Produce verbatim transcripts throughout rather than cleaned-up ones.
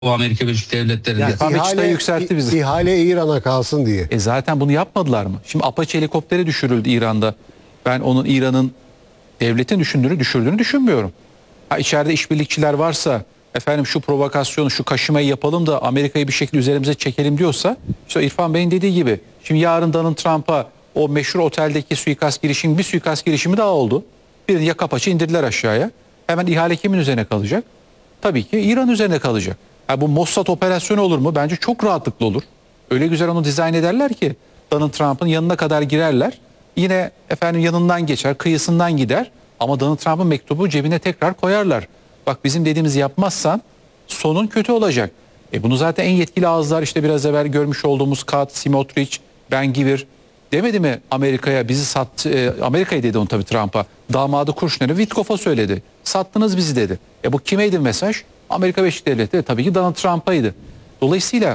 bu Amerika Birleşik Devletleri Yani diye. ihale, yükseltti bizi. İhale İran'a kalsın diye. E zaten bunu yapmadılar mı? Şimdi Apache helikopteri düşürüldü İran'da. Ben onun İran'ın devletin düşündüğünü düşürdüğünü düşünmüyorum. Ha, içeride işbirlikçiler varsa, efendim şu provokasyonu, şu kaşımayı yapalım da Amerika'yı bir şekilde üzerimize çekelim diyorsa, işte İrfan Bey'in dediği gibi, şimdi yarın Donald Trump'a o meşhur oteldeki suikast girişimi, bir suikast girişimi daha oldu. Birini yaka paça indirdiler aşağıya. Hemen ihale kimin üzerine kalacak? Tabii ki İran üzerine kalacak. Ha, bu Mossad operasyonu olur mu? Bence çok rahatlıkla olur. Öyle güzel onu dizayn ederler ki Donald Trump'ın yanına kadar girerler. Yine efendim yanından geçer, kıyısından gider. Ama Donald Trump'ın mektubu cebine tekrar koyarlar. Bak bizim dediğimizi yapmazsan sonun kötü olacak. E bunu zaten en yetkili ağızlar, işte biraz evvel görmüş olduğumuz Kat, Smotrich, Ben Gvir demedi mi Amerika'ya bizi sattı, e, Amerika'yı dedi onu tabii Trump'a. Damadı Kushner'ı Witkoff'a söyledi. Sattınız bizi dedi. E bu kimeydi mesaj? Amerika Birleşik Devletleri, tabii ki Donald Trump'aydı. Dolayısıyla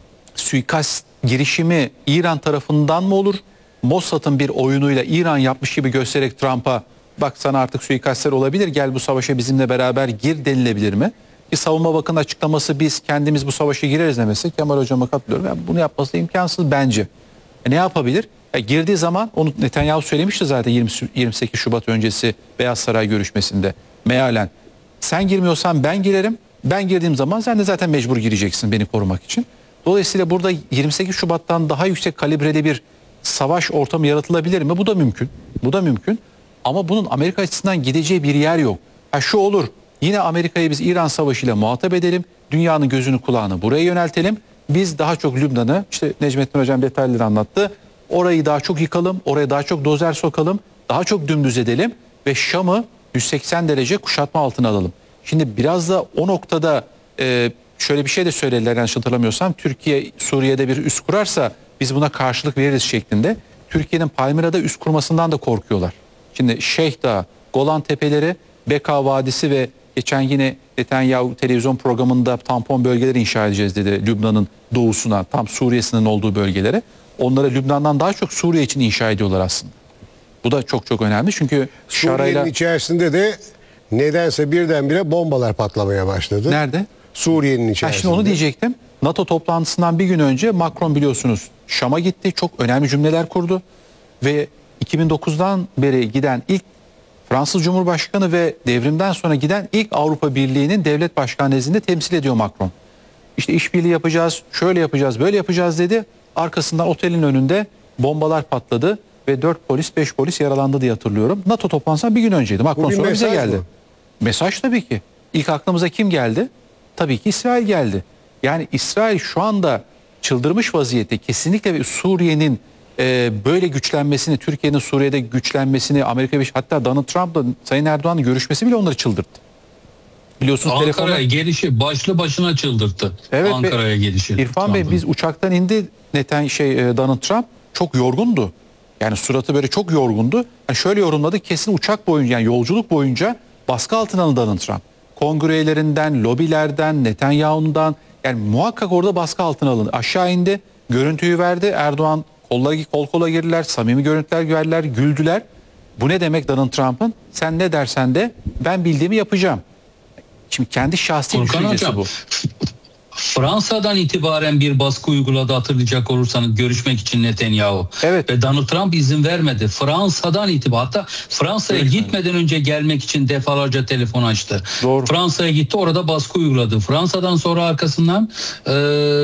suikast girişimi İran tarafından mı olur? Mossad'ın bir oyunuyla İran yapmış gibi göstererek Trump'a bak sana artık suikastler olabilir, gel bu savaşa bizimle beraber gir denilebilir mi? Ki Savunma Bakanı açıklaması biz kendimiz bu savaşa gireriz demesi, Kemal Hocam'a katılıyorum. Yani bunu yapması imkansız bence. E ne yapabilir? E girdiği zaman onu Netanyahu söylemişti zaten yirmi, yirmi sekiz Şubat öncesi Beyaz Saray görüşmesinde mealen. Sen girmiyorsan ben girerim. Ben girdiğim zaman sen de zaten mecbur gireceksin beni korumak için. Dolayısıyla burada yirmi sekiz Şubat'tan daha yüksek kalibreli bir savaş ortamı yaratılabilir mi? Bu da mümkün. Bu da mümkün. Ama bunun Amerika açısından gideceği bir yer yok. Ha şu olur. Yine Amerika'yı biz İran Savaşı'yla muhatap edelim. Dünyanın gözünü kulağını buraya yöneltelim. Biz daha çok Lübnan'ı, işte Necmettin Hocam detayları anlattı. Orayı daha çok yıkalım. Oraya daha çok dozer sokalım. Daha çok dümdüz edelim. Ve Şam'ı yüz seksen derece kuşatma altına alalım. Şimdi biraz da o noktada e, şöyle bir şey de söylediler yanlış hatırlamıyorsam. Türkiye Suriye'de bir üs kurarsa biz buna karşılık veririz şeklinde. Türkiye'nin Palmira'da üs kurmasından da korkuyorlar. Şimdi Şeyh Dağı, Golan Tepeleri, Beka Vadisi ve geçen yine Netanyahu televizyon programında tampon bölgeleri inşa edeceğiz dedi Lübnan'ın doğusuna, tam Suriye'sinin olduğu bölgelere. Onları Lübnan'dan daha çok Suriye için inşa ediyorlar aslında. Bu da çok çok önemli çünkü Suriye'nin şarayla... içerisinde de nedense birdenbire bombalar patlamaya başladı. Nerede? Suriye'nin Ha, içerisinde. şimdi onu diyecektim. NATO toplantısından bir gün önce Macron biliyorsunuz Şam'a gitti. Çok önemli cümleler kurdu. Ve iki bin dokuzdan beri giden ilk Fransız Cumhurbaşkanı ve devrimden sonra giden ilk Avrupa Birliği'nin devlet başkanı nezdinde temsil ediyor Macron. İşte işbirliği yapacağız, şöyle yapacağız, böyle yapacağız dedi. Arkasından otelin önünde bombalar patladı ve dört polis, beş polis yaralandı diye hatırlıyorum. NATO toplantısından bir gün önceydi. Macron sonra bize geldi. Mı? Mesaj tabii ki. İlk aklımıza kim geldi? Tabii ki İsrail geldi. Yani İsrail şu anda çıldırmış vaziyette. Kesinlikle ve Suriye'nin e, böyle güçlenmesini, Türkiye'nin Suriye'de güçlenmesini, Amerika Birleşik, hatta Donald Trump'la Sayın Erdoğan'ın görüşmesi bile onları çıldırttı. Biliyorsunuz Ankara'ya telefonla... gelişi başlı başına çıldırttı. Evet, Ankara'ya gelişi. İrfan Bey, biz uçaktan indi Neten şey e, Donald Trump çok yorgundu. Yani suratı böyle çok yorgundu. Yani şöyle yorumladı, kesin uçak boyunca, yani yolculuk boyunca baskı altına alındı Donald Trump. Kongre üyelerinden, lobilerden, Netanyahu'ndan, yani muhakkak orada baskı altına alındı. Aşağı indi, görüntüyü verdi. Erdoğan kolları kol kola girdiler, samimi görüntüler verdiler, güldüler. Bu ne demek Donald Trump'ın? Sen ne dersen de ben bildiğimi yapacağım. Şimdi kendi şahsi Furkan düşüncesi Hocam, bu. Fransa'dan itibaren bir baskı uyguladı hatırlayacak olursanız görüşmek için Netanyahu. Evet. Ve Donald Trump izin vermedi. Fransa'dan itibaren, hatta Fransa'ya Evet. gitmeden önce gelmek için defalarca telefon açtı. Doğru. Fransa'ya gitti, orada baskı uyguladı. Fransa'dan sonra arkasından e,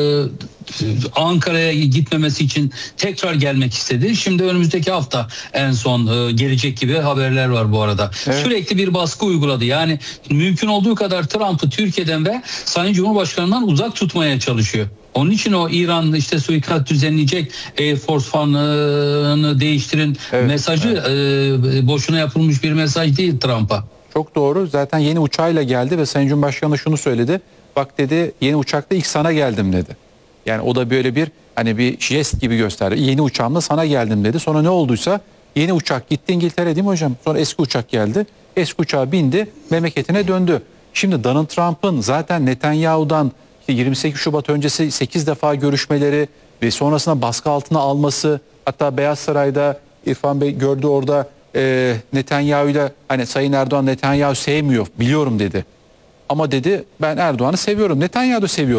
Ankara'ya gitmemesi için tekrar gelmek istedi. Şimdi önümüzdeki hafta en son e, gelecek gibi haberler var bu arada. Evet. Sürekli bir baskı uyguladı. Yani mümkün olduğu kadar Trump'ı Türkiye'den ve Sayın Cumhurbaşkanı'ndan uzak tutmaya çalışıyor. Onun için o İran işte suikast düzenleyecek, Air Force One'ını değiştirin Evet, mesajı evet. E, boşuna yapılmış bir mesaj değil Trump'a. Çok doğru. Zaten yeni uçağıyla geldi ve Sayın Cumhurbaşkanı şunu söyledi. Bak dedi, yeni uçakta ilk sana geldim dedi. Yani o da böyle bir hani bir jest gibi gösterdi. Yeni uçağımla sana geldim dedi. Sonra ne olduysa yeni uçak gitti İngiltere, değil mi hocam? Sonra eski uçak geldi. Eski uçağa bindi, memleketine döndü. Şimdi Donald Trump'ın zaten Netanyahu'dan yirmi sekiz Şubat öncesi sekiz defa görüşmeleri ve sonrasında baskı altına alması, hatta Beyaz Saray'da İrfan Bey gördü orada e, Netanyahu'yla, hani Sayın Erdoğan Netanyahu sevmiyor biliyorum dedi. Ama dedi ben Erdoğan'ı seviyorum. Netanyahu da seviyor.